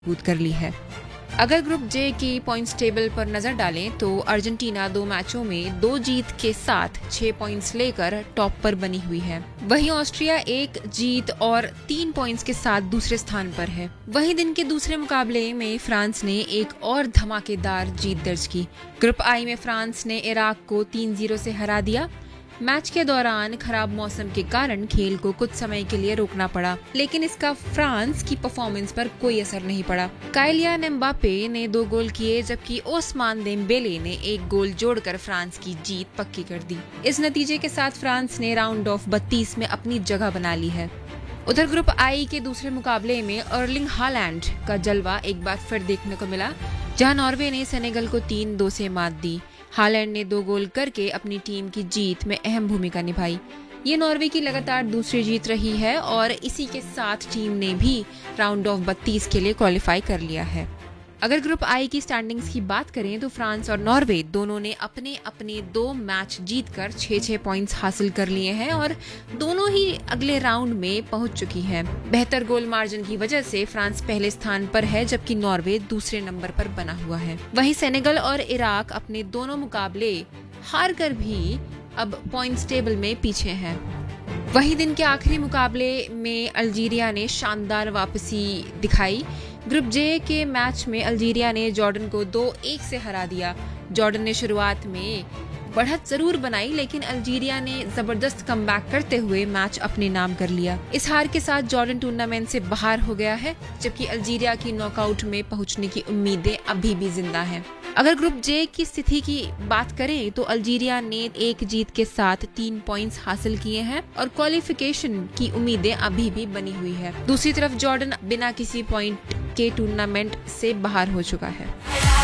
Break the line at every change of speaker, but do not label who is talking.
मजबूत कर ली है। अगर ग्रुप जे की पॉइंट्स टेबल पर नजर डालें तो अर्जेंटीना 2 मैचों में 2 जीत के साथ 6 पॉइंट्स लेकर टॉप पर बनी हुई है। वहीं ऑस्ट्रिया 1 जीत और 3 पॉइंट्स के साथ दूसरे स्थान पर है। वहीं दिन के दूसरे मुकाबले में फ्रांस ने एक और धमाकेदार जीत दर्ज की। ग्रुप आई में फ्रांस ने इराक को 3-0 से हरा दिया। मैच के दौरान खराब मौसम के कारण खेल को कुछ समय के लिए रोकना पड़ा, लेकिन इसका फ्रांस की परफॉर्मेंस पर कोई असर नहीं पड़ा। काइलियन एम्बापे ने 2 गोल किए, जबकि ओस्मान देम्बेले ने 1 गोल जोड़कर फ्रांस की जीत पक्की कर दी। इस नतीजे के साथ फ्रांस ने राउंड ऑफ 32 में अपनी जगह बना ली है। उधर ग्रुप आई के दूसरे मुकाबले में अर्लिंग हालैंड का जलवा एक बार फिर देखने को मिला, जहां नॉर्वे ने सेनेगल को 3-2 से मात दी। हालैंड ने 2 गोल करके अपनी टीम की जीत में अहम भूमिका निभाई। ये नॉर्वे की लगातार दूसरी जीत रही है और इसी के साथ टीम ने भी राउंड ऑफ 32 के लिए क्वालिफाई कर लिया है। अगर ग्रुप आई की स्टैंडिंग्स की बात करें तो फ्रांस और नॉर्वे दोनों ने अपने अपने 2 मैच जीतकर 6-6 पॉइंट्स हासिल कर लिए हैं और दोनों ही अगले राउंड में पहुंच चुकी हैं। बेहतर गोल मार्जिन की वजह से फ्रांस पहले स्थान पर है, जबकि नॉर्वे दूसरे नंबर पर बना हुआ है। वहीं सेनेगल और इराक अपने दोनों मुकाबले हार कर भी अब पॉइंट्स टेबल में पीछे हैं। वहीं दिन के आखिरी मुकाबले में अल्जीरिया ने शानदार वापसी दिखाई। ग्रुप जे के मैच में अल्जीरिया ने जॉर्डन को 2-1 से हरा दिया। जॉर्डन ने शुरुआत में बढ़त जरूर बनाई, लेकिन अल्जीरिया ने जबरदस्त कमबैक करते हुए मैच अपने नाम कर लिया। इस हार के साथ जॉर्डन टूर्नामेंट से बाहर हो गया है, जबकि अल्जीरिया की नॉकआउट में पहुंचने की उम्मीदें अभी भी जिंदा हैं। अगर ग्रुप जे की स्थिति की बात करें तो अल्जीरिया ने 1 जीत के साथ 3 पॉइंट्स हासिल किए हैं और क्वालिफिकेशन की उम्मीदें अभी भी बनी हुई है। दूसरी तरफ जॉर्डन बिना किसी पॉइंट के टूर्नामेंट से बाहर हो चुका है।